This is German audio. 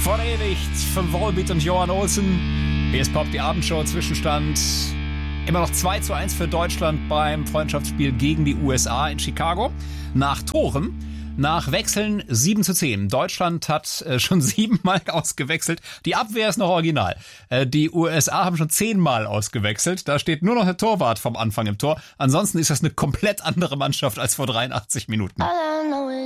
Verewigt von Volbeat und Johann Olsen. Hier ist Pop, die Abendshow. Zwischenstand immer noch 2:1 für Deutschland beim Freundschaftsspiel gegen die USA in Chicago. Nach Toren, nach Wechseln 7:10. Deutschland hat schon 7-mal ausgewechselt. Die Abwehr ist noch original. Die USA haben schon 10-mal ausgewechselt. Da steht nur noch der Torwart vom Anfang im Tor. Ansonsten ist das eine komplett andere Mannschaft als vor 83 Minuten.